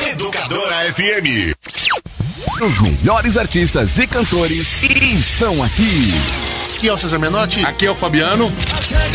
Educadora FM. Os melhores artistas e cantores estão aqui. Aqui é o César Menotti. Aqui é o Fabiano.